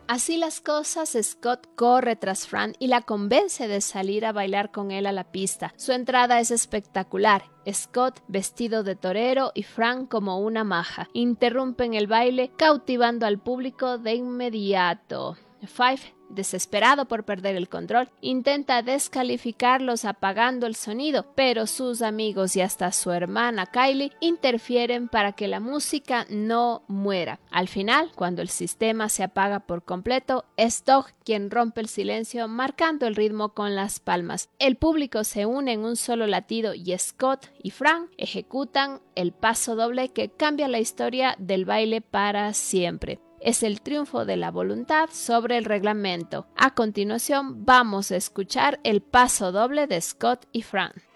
Así las cosas, Scott corre tras Fran y la convence de salir a bailar con él a la pista. Su entrada es espectacular. Scott vestido de torero y Fran como una maja. Interrumpen el baile, cautivando al público de inmediato. Fife, desesperado por perder el control, intenta descalificarlos apagando el sonido, pero sus amigos y hasta su hermana Kylie interfieren para que la música no muera. Al final, cuando el sistema se apaga por completo, es Doug quien rompe el silencio marcando el ritmo con las palmas. El público se une en un solo latido y Scott y Fran ejecutan el paso doble que cambia la historia del baile para siempre. Es el triunfo de la voluntad sobre el reglamento. A continuación vamos a escuchar el paso doble de Scott y Fran.